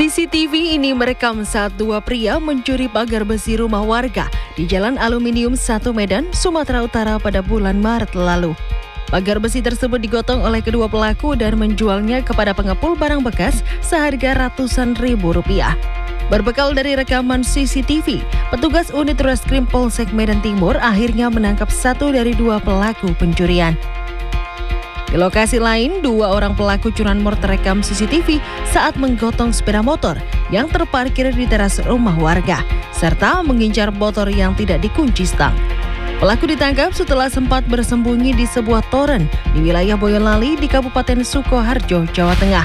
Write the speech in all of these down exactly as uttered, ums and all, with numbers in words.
C C T V ini merekam saat dua pria mencuri pagar besi rumah warga di Jalan Aluminium satu Medan, Sumatera Utara pada bulan Maret lalu. Pagar besi tersebut digotong oleh kedua pelaku dan menjualnya kepada pengepul barang bekas seharga ratusan ribu rupiah. Berbekal dari rekaman C C T V, petugas unit Reskrim Polsek Medan Timur akhirnya menangkap satu dari dua pelaku pencurian. Di lokasi lain, dua orang pelaku curanmor terekam C C T V saat menggotong sepeda motor yang terparkir di teras rumah warga, serta mengincar motor yang tidak dikunci stang. Pelaku ditangkap setelah sempat bersembunyi di sebuah toren di wilayah Boyolali di Kabupaten Sukoharjo, Jawa Tengah.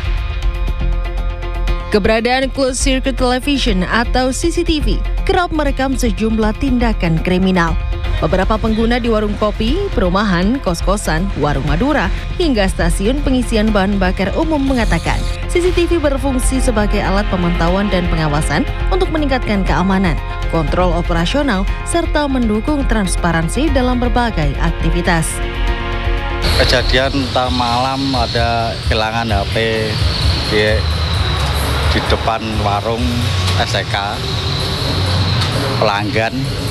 Keberadaan closed circuit television atau C C T V kerap merekam sejumlah tindakan kriminal. Beberapa pengguna di warung kopi, perumahan, kos-kosan, warung Madura, hingga stasiun pengisian bahan bakar umum mengatakan C C T V berfungsi sebagai alat pemantauan dan pengawasan untuk meningkatkan keamanan, kontrol operasional, serta mendukung transparansi dalam berbagai aktivitas. Kejadian entah malam ada kehilangan H P di, di depan warung S E K pelanggan.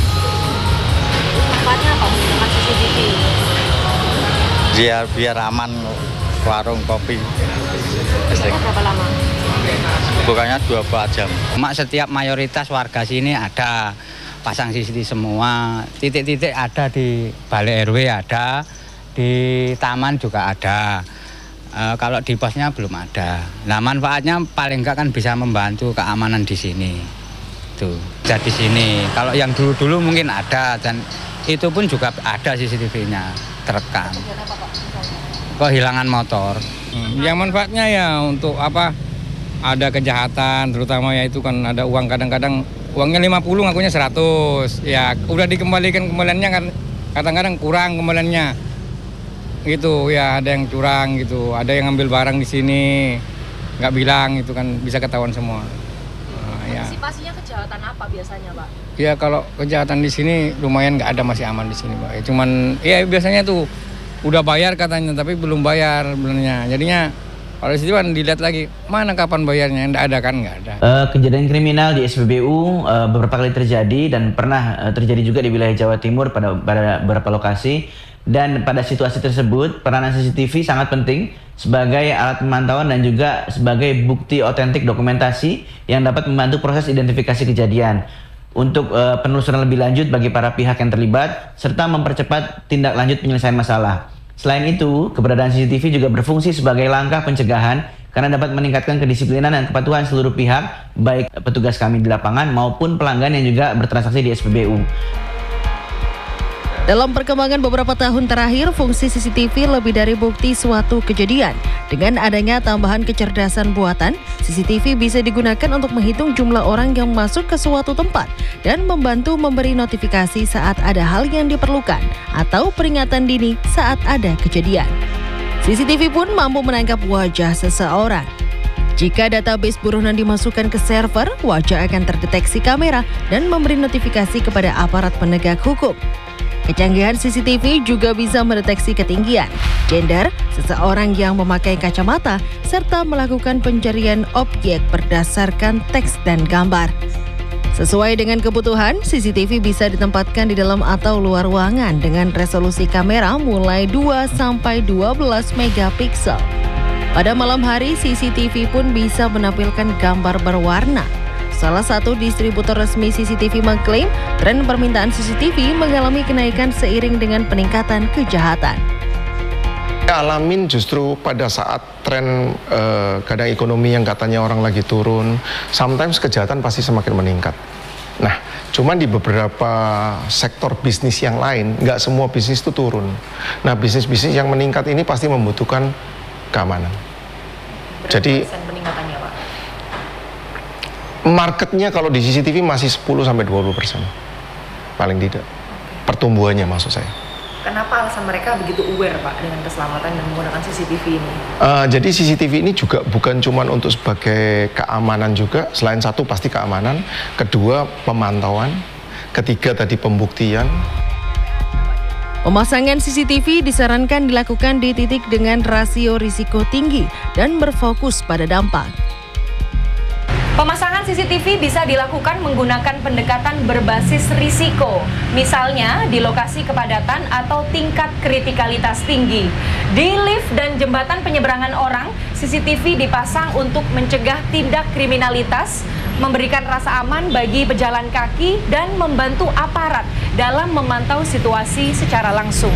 Tempatnya apa menggunakan C C T V? Biar biar aman warung kopi. Berapa lama? Bukannya dua puluh jam. Mak setiap mayoritas warga sini ada pasang C C T V semua. Titik-titik ada di balai R W ada, di taman juga ada. E, kalau di posnya belum ada. Nah, manfaatnya paling enggak kan bisa membantu keamanan di sini. Tuh, jadi sini. Kalau yang dulu-dulu mungkin ada dan itu pun juga ada C C T V-nya terekam. Kehilangan motor. Hmm, yang manfaatnya ya untuk apa? Ada kejahatan, terutama ya itu kan ada uang kadang-kadang uangnya lima puluh ngakunya seratus. Ya udah dikembalikan kembaliannya kan kadang-kadang kurang kembaliannya. Gitu ya, ada yang curang gitu, ada yang ngambil barang di sini nggak bilang itu kan bisa ketahuan semua. Antisipasinya kejahatan apa biasanya, Pak? Ya kalau kejahatan di sini lumayan nggak ada, masih aman di sini, Pak. Ya, cuman ya biasanya tuh udah bayar katanya tapi belum bayar sebenarnya. Jadinya kalau di sini kan dilihat lagi mana kapan bayarnya, nggak ada kan nggak ada. Uh, kejadian kriminal di S P B U uh, beberapa kali terjadi dan pernah uh, terjadi juga di wilayah Jawa Timur pada, pada beberapa lokasi. Dan pada situasi tersebut peranan C C T V sangat penting sebagai alat pemantauan dan juga sebagai bukti otentik dokumentasi yang dapat membantu proses identifikasi kejadian untuk uh, penelusuran lebih lanjut bagi para pihak yang terlibat serta mempercepat tindak lanjut penyelesaian masalah. Selain itu, keberadaan C C T V juga berfungsi sebagai langkah pencegahan karena dapat meningkatkan kedisiplinan dan kepatuhan seluruh pihak, baik petugas kami di lapangan maupun pelanggan yang juga bertransaksi di S P B U. Dalam perkembangan beberapa tahun terakhir, fungsi C C T V lebih dari bukti suatu kejadian. Dengan adanya tambahan kecerdasan buatan, C C T V bisa digunakan untuk menghitung jumlah orang yang masuk ke suatu tempat dan membantu memberi notifikasi saat ada hal yang diperlukan atau peringatan dini saat ada kejadian. C C T V pun mampu menangkap wajah seseorang. Jika database buronan dimasukkan ke server, wajah akan terdeteksi kamera dan memberi notifikasi kepada aparat penegak hukum. Kecanggihan C C T V juga bisa mendeteksi ketinggian, gender, seseorang yang memakai kacamata, serta melakukan pencarian objek berdasarkan teks dan gambar. Sesuai dengan kebutuhan, C C T V bisa ditempatkan di dalam atau luar ruangan dengan resolusi kamera mulai dua sampai dua belas megapiksel. Pada malam hari, C C T V pun bisa menampilkan gambar berwarna. Salah satu distributor resmi C C T V mengklaim tren permintaan C C T V mengalami kenaikan seiring dengan peningkatan kejahatan. Alamin justru pada saat tren eh, kadang ekonomi yang katanya orang lagi turun, sometimes kejahatan pasti semakin meningkat. Nah, cuman di beberapa sektor bisnis yang lain, nggak semua bisnis itu turun. Nah, bisnis-bisnis yang meningkat ini pasti membutuhkan keamanan. Berapa Jadi persen peningkatannya, Pak? Marketnya kalau di C C T V masih sepuluh sampai dua puluh persen. Paling tidak. Pertumbuhannya maksud saya. Kenapa alasan mereka begitu aware, Pak, dengan keselamatan dan menggunakan C C T V ini? Uh, jadi C C T V ini juga bukan cuma untuk sebagai keamanan juga. Selain satu pasti keamanan. Kedua pemantauan. Ketiga tadi pembuktian. Pemasangan C C T V disarankan dilakukan di titik dengan rasio risiko tinggi dan berfokus pada dampak. Pemasangan C C T V bisa dilakukan menggunakan pendekatan berbasis risiko, misalnya di lokasi kepadatan atau tingkat kritikalitas tinggi. Di lift dan jembatan penyeberangan orang, C C T V dipasang untuk mencegah tindak kriminalitas, memberikan rasa aman bagi pejalan kaki, dan membantu aparat dalam memantau situasi secara langsung.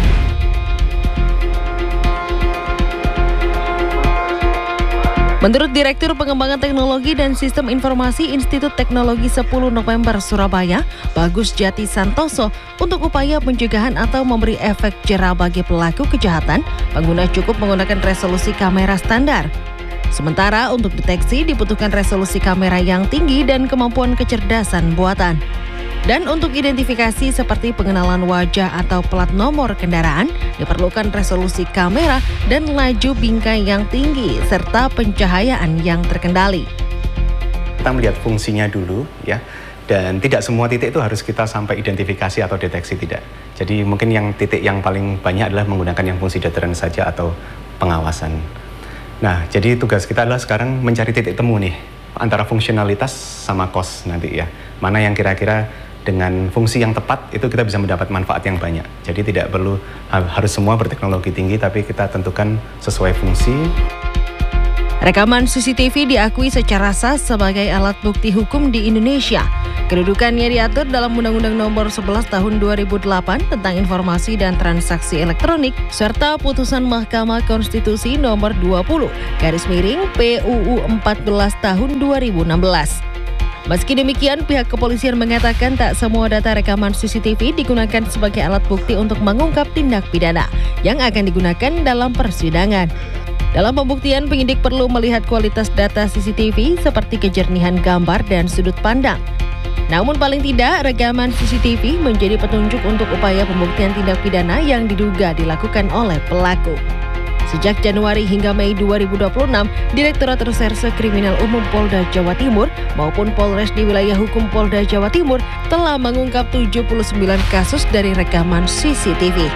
Menurut Direktur Pengembangan Teknologi dan Sistem Informasi Institut Teknologi sepuluh November Surabaya, Bagus Jati Santoso, untuk upaya pencegahan atau memberi efek jera bagi pelaku kejahatan, pengguna cukup menggunakan resolusi kamera standar. Sementara untuk deteksi dibutuhkan resolusi kamera yang tinggi dan kemampuan kecerdasan buatan. Dan untuk identifikasi seperti pengenalan wajah atau plat nomor kendaraan, diperlukan resolusi kamera dan laju bingkai yang tinggi serta pencahayaan yang terkendali. Kita melihat fungsinya dulu ya, dan tidak semua titik itu harus kita sampai identifikasi atau deteksi, tidak. Jadi mungkin yang titik yang paling banyak adalah menggunakan yang fungsi deteran saja atau pengawasan. Nah, jadi tugas kita adalah sekarang mencari titik temu nih antara fungsionalitas sama cost nanti ya. Mana yang kira-kira dengan fungsi yang tepat itu kita bisa mendapat manfaat yang banyak. Jadi tidak perlu harus semua berteknologi tinggi, tapi kita tentukan sesuai fungsi. Rekaman C C T V diakui secara sah sebagai alat bukti hukum di Indonesia. Kedudukannya diatur dalam Undang-Undang Nomor sebelas Tahun dua ribu delapan tentang Informasi dan Transaksi Elektronik serta Putusan Mahkamah Konstitusi Nomor dua puluh garis miring P U U empat belas Tahun dua ribu enam belas. Meski demikian, pihak kepolisian mengatakan tak semua data rekaman C C T V digunakan sebagai alat bukti untuk mengungkap tindak pidana yang akan digunakan dalam persidangan. Dalam pembuktian, penyidik perlu melihat kualitas data C C T V seperti kejernihan gambar dan sudut pandang. Namun paling tidak, rekaman C C T V menjadi petunjuk untuk upaya pembuktian tindak pidana yang diduga dilakukan oleh pelaku. Sejak Januari hingga Mei dua ribu dua puluh enam, Direktorat Reserse Kriminal Umum Polda Jawa Timur maupun Polres di wilayah hukum Polda Jawa Timur telah mengungkap tujuh puluh sembilan kasus dari rekaman C C T V.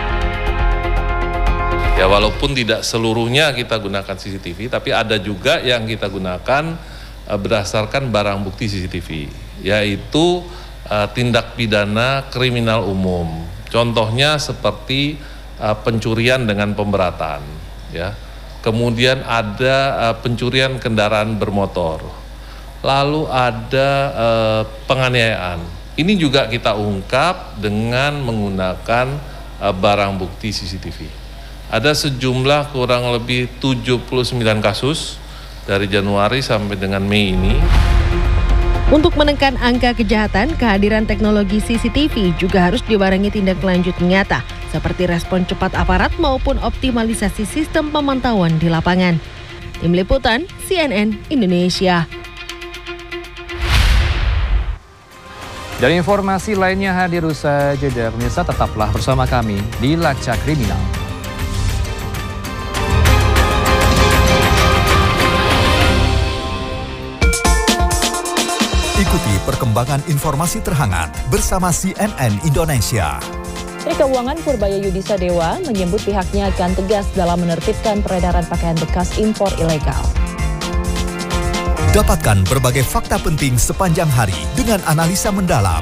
Ya, walaupun tidak seluruhnya kita gunakan C C T V, tapi ada juga yang kita gunakan uh, berdasarkan barang bukti C C T V, yaitu uh, tindak pidana kriminal umum. Contohnya seperti uh, pencurian dengan pemberatan, ya. Kemudian ada uh, pencurian kendaraan bermotor. Lalu ada uh, penganiayaan. Ini juga kita ungkap dengan menggunakan uh, barang bukti C C T V. Ada sejumlah kurang lebih tujuh puluh sembilan kasus dari Januari sampai dengan Mei ini. Untuk menekan angka kejahatan, kehadiran teknologi C C T V juga harus dibarengi tindak lanjut nyata, seperti respon cepat aparat maupun optimalisasi sistem pemantauan di lapangan. Tim Liputan C N N Indonesia. Dan informasi lainnya hadir usai jeda, pemirsa tetaplah bersama kami di Lacak Kriminal. Ikuti perkembangan informasi terhangat bersama C N N Indonesia. Menteri Keuangan Purbaya Yudhisa Dewa menyebut pihaknya akan tegas dalam menertibkan peredaran pakaian bekas impor ilegal. Dapatkan berbagai fakta penting sepanjang hari dengan analisa mendalam.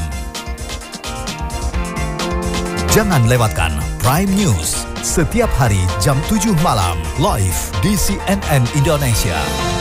Jangan lewatkan Prime News setiap hari jam tujuh malam live di C N N Indonesia.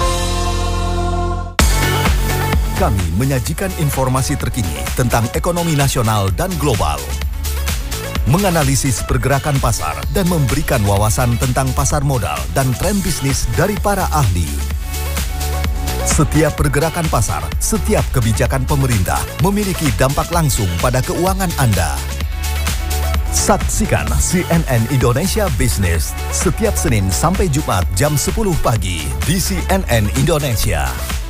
Kami menyajikan informasi terkini tentang ekonomi nasional dan global, menganalisis pergerakan pasar dan memberikan wawasan tentang pasar modal dan tren bisnis dari para ahli. Setiap pergerakan pasar, setiap kebijakan pemerintah memiliki dampak langsung pada keuangan Anda. Saksikan C N N Indonesia Business setiap Senin sampai Jumat jam sepuluh pagi di C N N Indonesia.